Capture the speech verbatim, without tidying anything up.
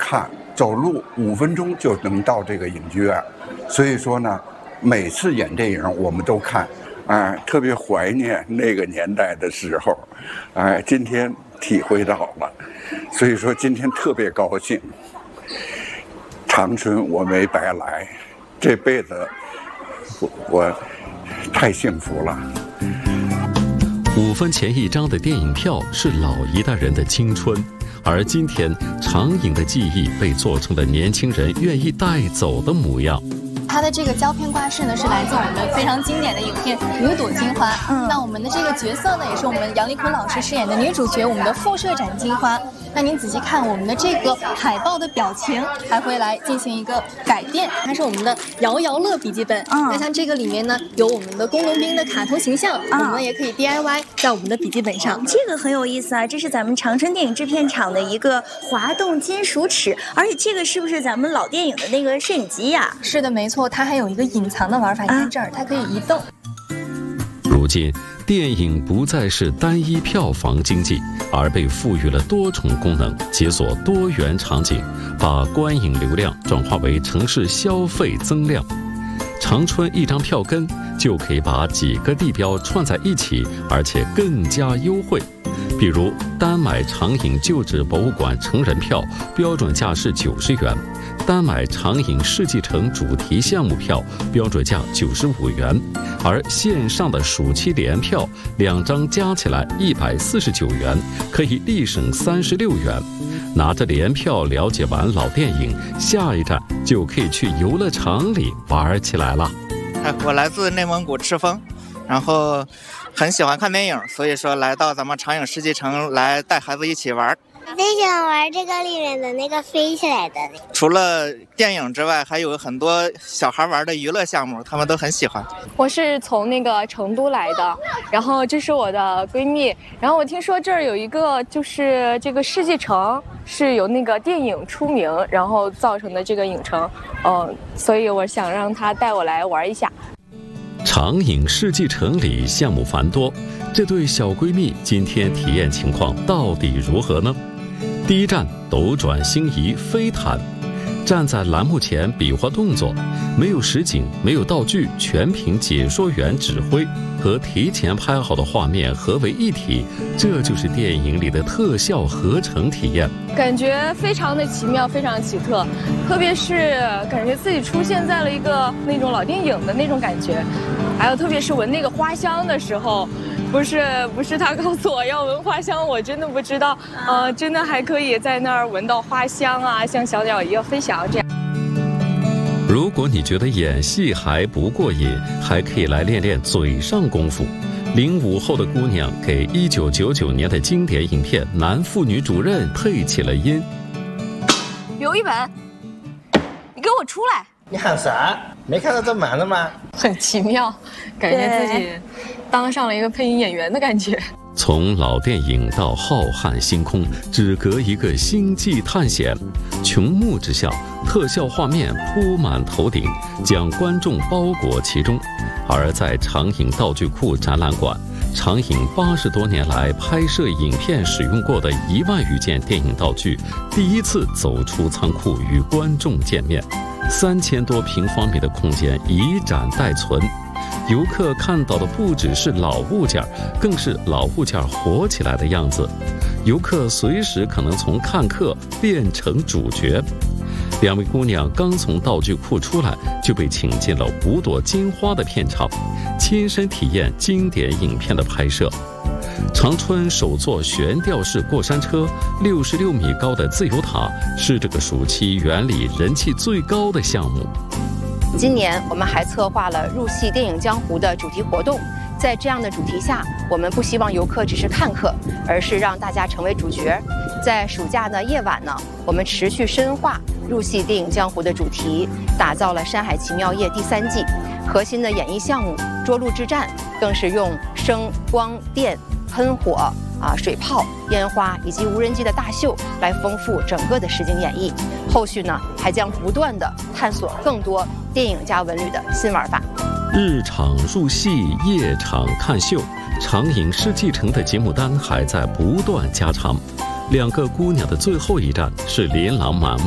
看，走路五分钟就能到这个影剧院。所以说呢，每次演电影我们都看，哎，特别怀念那个年代的时候，哎，今天体会到了，所以说今天特别高兴。长春我没白来，这辈子我我太幸福了。 五分钱一张的电影票是老一代人的青春，而今天长影的记忆被做成了年轻人愿意带走的模样。 它的这个胶片挂饰呢，是来自我们非常经典的影片《五朵金花》。嗯，那我们的这个角色呢，也是我们杨丽坤老师饰演的女主角，我们的副社长金花。那您仔细看我们的这个海报的表情，还会来进行一个改变。它是我们的摇摇乐笔记本。嗯，那像这个里面呢，有我们的工农兵的卡通形象，嗯、我们呢也可以 D I Y 在我们的笔记本上。 这个很有意思啊，这是咱们长春电影制片厂的一个滑动金属尺，而且这个是不是咱们老电影的那个摄影机呀、啊？ 是的，没错，它还有一个隐藏的玩法，你看这儿，它可以移动。 如今，电影不再是单一票房经济，而被赋予了多重功能，解锁多元场景，把观影流量转化为城市消费增量。长春一张票根就可以把几个地标串在一起，而且更加优惠。比如单买长影旧址博物馆成人票，标准价是九十元；单买长影世纪城主题项目票，标准价九十五元。而线上的暑期联票，两张加起来一百四十九元，可以立省三十六元。拿着联票了解完老电影，下一站就可以去游乐场里玩起来了。 我来自内蒙古赤峰，然后很喜欢看电影，所以说来到咱们长影世纪城来带孩子一起玩。 最喜欢玩这个里面的那个飞起来的。 除了电影之外，还有很多小孩玩的娱乐项目，他们都很喜欢。 我是从那个成都来的，然后这是我的闺蜜，然后我听说这儿有一个就是这个世纪城是由那个电影出名，然后造成的这个影城，嗯，所以我想让她带我来玩一下。 长影世纪城里项目繁多，这对小闺蜜今天体验情况到底如何呢？第一站，斗转星移飞毯。站在栏目前比划动作，没有实景，没有道具，全凭解说员指挥和提前拍好的画面合为一体，这就是电影里的特效合成体验。 感觉非常的奇妙，非常奇特，特别是感觉自己出现在了一个那种老电影的那种感觉，还有特别是闻那个花香的时候。不是不是他告诉我要闻花香，我真的不知道，呃，真的还可以在那儿闻到花香啊，像小鸟一样飞翔这样。 如果你觉得演戏还不过瘾，还可以来练练嘴上功夫。零五后的姑娘给一九九九年的经典影片《男妇女主任》配起了音。 刘一本，你给我出来！ 你喊啥？没看到这门了吗？ 很奇妙，感觉自己当上了一个配音演员的感觉。 从老电影到浩瀚星空，只隔一个星际探险。穹幕之下，特效画面铺满头顶，将观众包裹其中。而在长影道具库展览馆，长影八十多年来拍摄影片使用过的一万余件电影道具，第一次走出仓库与观众见面。三千多平方米的空间以展代存，游客看到的不只是老物件，更是老物件活起来的样子。游客随时可能从看客变成主角。两位姑娘刚从道具库出来，就被请进了五朵金花的片场，亲身体验经典影片的拍摄。长春首座悬吊式过山车，六十六米高的自由塔，是这个暑期园里人气最高的项目。 今年我们还策划了入戏电影江湖的主题活动，在这样的主题下，我们不希望游客只是看客，而是让大家成为主角。在暑假的夜晚呢，我们持续深化入戏电影江湖的主题，打造了《山海奇妙夜》第三季。核心的演绎项目捉鹿之战，更是用声、光、电、喷火、啊水炮、烟花以及无人机的大秀来丰富整个的实景演绎。后续呢，还将不断的探索更多电影加文旅的新玩法。 日场入戏，夜场看秀，长影世纪城的节目单还在不断加长。两个姑娘的最后一站是琳琅满